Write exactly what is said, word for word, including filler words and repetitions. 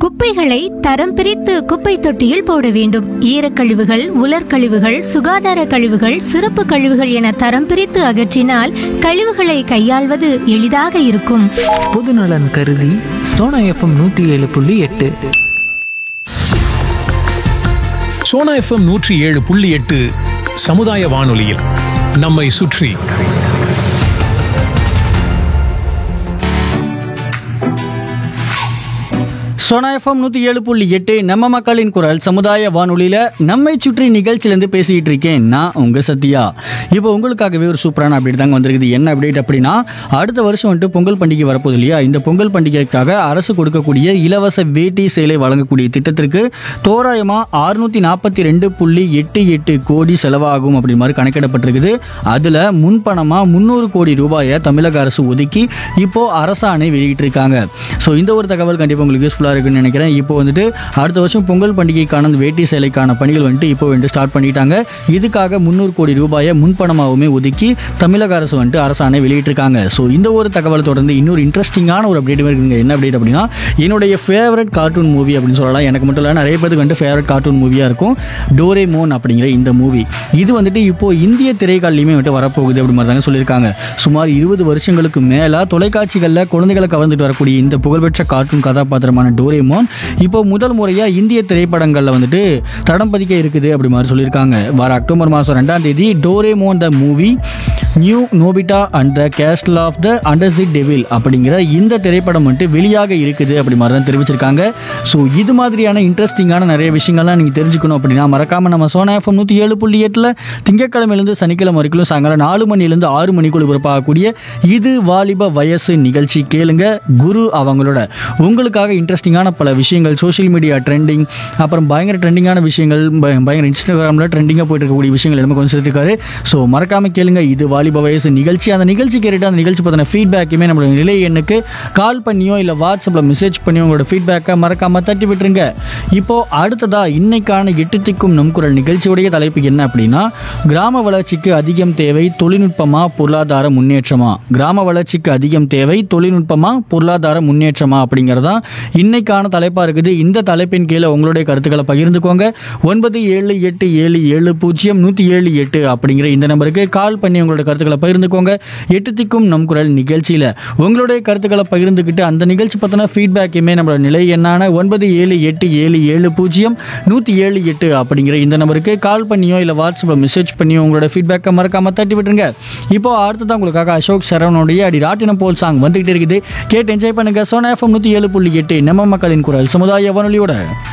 குப்பைகளை தரம் பிரித்து குப்பை தொட்டியில் போட வேண்டும். ஈரக்கழிவுகள், உலர்கழிவுகள், சுகாதார கழிவுகள், சிறப்பு கழிவுகள் என தரம் பிரித்து அகற்றினால் கழிவுகளை கையாள்வது எளிதாக இருக்கும். பொதுநலன் கருதி சோனா எஃப்எம் நூற்றி ஏழு புள்ளி எட்டு சோனா எஃப்எம் நூற்றி ஏழு புள்ளி எட்டு சமுதாய வானொலியில் நம்மை சுற்றி. சோனா எஃப்எம் நூற்றி ஏழு புள்ளி எட்டு நம்ம மக்களின் குரல் சமுதாய வானொலியில் நம்மை சுற்றி நிகழ்ச்சியிலேருந்து பேசிக்கிட்டு இருக்கேன் நான் உங்கள் சத்யா. இப்போ உங்களுக்காகவே ஒரு சூப்பரான அப்டேட் தாங்க வந்திருக்குது. என்ன அப்டேட் அப்படின்னா, அடுத்த வருஷம் வந்துட்டு பொங்கல் பண்டிகை வரப்போகுது இல்லையா? இந்த பொங்கல் பண்டிகைக்காக அரசு கொடுக்கக்கூடிய இலவச வேட்டி சேலை வழங்கக்கூடிய திட்டத்திற்கு தோராயமாக அறுநூற்றி நாற்பத்தி ரெண்டு புள்ளி எட்டு எட்டு கோடி செலவாகும் அப்படி மாதிரி கணக்கிடப்பட்டிருக்குது. அதில் முன்பணமாக முந்நூறு கோடி ரூபாயை தமிழக அரசு ஒதுக்கி இப்போ அரசாணை வெளியிட்டிருக்காங்க. ஸோ இந்த ஒரு தகவல் கண்டிப்பாக உங்களுக்கு யூஸ்ஃபுல்லாக இருக்குன்னு நினைக்கிறேன். இப்போ வந்துட்டு அடுத்த வருஷம் பொங்கல் பண்டிகைக்கான அந்த வேட்டி சேலைக்கான பணிகள் வந்துட்டு இப்போ வந்துட்டு ஸ்டார்ட் பண்ணிட்டாங்க. இதுக்காக முந்நூறு கோடி ரூபாயை முன்பணமாகவுமே ஒதுக்கி தமிழக அரசு வந்துட்டு அரசாணை வெளியிட்டிருக்காங்க. ஸோ இந்த ஒரு தகவலை தொடர்ந்து இன்னொரு இன்ட்ரெஸ்டிங்கான ஒரு அப்டேட் இருக்குங்க. என்ன அப்டேட் அப்படின்னா, என்னுடைய ஃபேவரட் கார்ட்டூன் மூவி அப்படின்னு சொல்லலாம். எனக்கு மட்டும் இல்லை, நிறைய பேருக்கு வந்துட்டு ஃபேவரட் கார்ட்டூன் மூவியாக இருக்கும் டோரேமோன் அப்படிங்கிற இந்த மூவி. இது வந்துட்டு இப்போ இந்திய திரைக்காலிலுமே வந்துட்டு வரப்போகுது அப்படி மாதிரி தாங்க சொல்லியிருக்காங்க. சுமார் இருபது வருஷங்களுக்கு மேலே தொலைக்காட்சிகளில் குழந்தைகளை கவர்ந்துட்டு வரக்கூடிய இந்த புகழ்பெற்ற கார்ட்டூன் கதாபாத்திரமான டோரேமோன் இப்போ முதல் முறையாக இந்திய திரைப்படங்களில் வந்துட்டு தடம் பதிக்க இருக்குது அப்படி மாதிரி சொல்லியிருக்காங்க. வர அக்டோபர் மாதம் ரெண்டாம் தேதி Doraemon the movie new Nobita and the castle of the under the devil அப்படிங்கிற இந்த திரைப்படம் வந்துட்டு வெளியாக இருக்குது அப்படி மாதிரி தான் தெரிவிச்சிருக்காங்க. ஸோ இது மாதிரியான இன்ட்ரெஸ்டிங்கான நிறைய விஷயங்கள்லாம் நீங்கள் தெரிஞ்சுக்கணும் அப்படின்னா மறக்காமல் நம்ம சோனா எஃப்எம் நூற்றி ஏழு புள்ளி எட்டில் திங்கட்கிழமையிலேருந்து சனிக்கிழமை வரைக்கும் சாயங்காலம் நாலு மணிலேருந்து ஆறு மணிக்குள் பிறப்பாகக்கூடிய இது வாலிப வயசு நிகழ்ச்சி கேளுங்க. குரு அவங்களோட உங்களுக்காக இன்ட்ரெஸ்டிங்கான பல விஷயங்கள், சோஷியல் மீடியா ட்ரெண்டிங், அப்புறம் பயங்கர ட்ரெண்டிங்கான விஷயங்கள், பயங்கர இன்ஸ்டாகிராமில் ட்ரெண்டிங்காக போயிட்டு இருக்கக்கூடிய விஷயங்கள் எல்லாமே கொஞ்சம் சொல்லியிருக்காரு. ஸோ மறக்காமல் கேளுங்க இது வாலிப வயசு நிகழ்ச்சி. அந்த நிகழ்ச்சி கேட்டுட்டு அந்த நிகழ்ச்சி பற்றின ஃபீட்பேக்குமே நம்மளோட நிலை எண்ணுக்கு கால் பண்ணியோ இல்லை வாட்ஸ்அப்பில் மெசேஜ் பண்ணியோ உங்களோட ஃபீட்பேக்கை மறக்காமல் தட்டி விட்டுருங்க. இப்போது அடுத்ததாக இன்னைக்கான எட்டு திக்கும் நம் குரல் நிகழ்ச்சியுடைய தலைப்பு என்ன அப்படின்னா, கிராம வளர்ச்சிக்கு அதிகம் தேவை தொழில்நுட்பமா பொருளாதார முன்னேற்றமா? கிராம வளர்ச்சிக்கு அதிகம் தேவை தொழில்நுட்பமா பொருளாதார முன்னேற்றமா அப்படிங்கிறதா இன்னைக்கான தலைப்பாக இருக்குது. இந்த தலைப்பின் கீழே உங்களுடைய கருத்துக்களை பகிர்ந்துக்கோங்க. ஒன்பது ஏழு எட்டு ஏழு ஏழு பூஜ்ஜியம் நூற்றி ஏழு எட்டு அப்படிங்கிற இந்த நம்பருக்கு கால் பண்ணி உங்களோட கருத்துக்களை பகிர்ந்துக்கோங்க. எட்டு திக்கும் நம் குரல் நிகழ்ச்சியில் உங்களுடைய கருத்துக்களை பகிர்ந்துக்கிட்டு அந்த நிகழ்ச்சி பற்றின ஃபீட்பேக்குமே நம்மளோட நிலை என்னான ஒன்பது ஏழு எட்டு ஏழு ஏழு பூஜ்ஜியம் நூற்றி ஏழு எட்டு அப்படிங்கிற இந்த நம்பருக்கு கால் பண்ணியோ இல்லை வாட்ஸ்அப்பில் மெசேஜ் பண்ணியோ உங்களோட ஃபீட்பேக்கை மறக்காமல் தட்டி விட்டுருங்க. இப்போ அடுத்ததான் உங்களுக்காக அசோக் சரவணுடைய அடி ராட்டினம் போல் சாங் வந்துகிட்டு இருக்குது. கேட்டு என்ஜாய் பண்ணுங்க. சோனா எஃப்எம் நூற்றி ஏழு புள்ளி எட்டு நம்ம மக்களின் குரல் சமுதாய வானொலியோட.